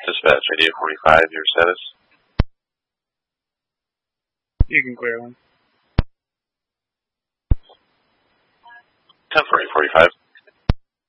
Dispatch, idea 45, your status? You can clear one. 10-4, 45.